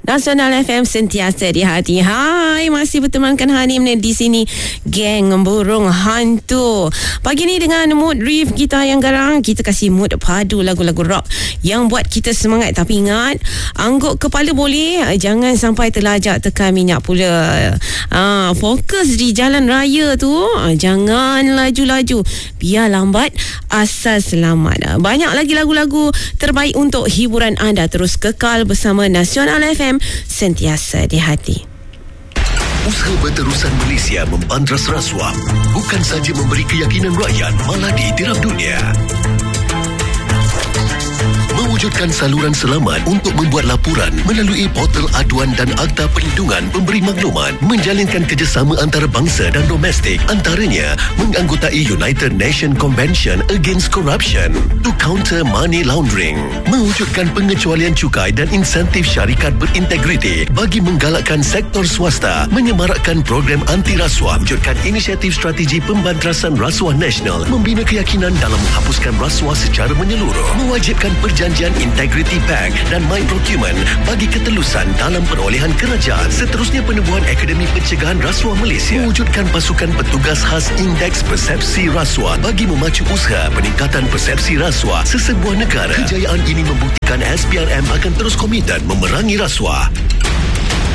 Nasional FM sentiasa di hati. Hai, masih bertemankan Hanim di sini, geng burung hantu. Pagi ni dengan mood riff kita yang garang, kita kasih mood padu lagu-lagu rock yang buat kita semangat. Tapi ingat, angguk kepala boleh, jangan sampai terlajak tekan minyak pula. Fokus di jalan raya tu, jangan laju-laju, biar lambat asal selamat. Banyak lagi lagu-lagu terbaik untuk hiburan anda. Terus kekal bersama Nasional FM, sentiasa di hati. Usaha berterusan Malaysia membantras rasuah bukan saja memberi keyakinan rakyat, malah diiktiraf dunia. Mewujudkan saluran selamat untuk membuat laporan melalui portal aduan dan akta perlindungan pemberi maklumat, menjalinkan kerjasama antarabangsa dan domestik, antaranya menganggotai United Nations Convention Against Corruption to counter money laundering, mewujudkan pengecualian cukai dan insentif syarikat berintegriti bagi menggalakkan sektor swasta, menyemarakkan program anti rasuah, wujudkan inisiatif strategi pembantrasan rasuah nasional, membina keyakinan dalam menghapuskan rasuah secara menyeluruh, mewajibkan perjanjian Integrity Bank dan My Procurement bagi ketelusan dalam perolehan kerajaan. Seterusnya, penubuhan Akademi Pencegahan Rasuah Malaysia, mewujudkan pasukan petugas khas Indeks Persepsi Rasuah bagi memacu usaha peningkatan persepsi rasuah sesebuah negara. Kejayaan ini membuktikan SPRM akan terus komited memerangi rasuah.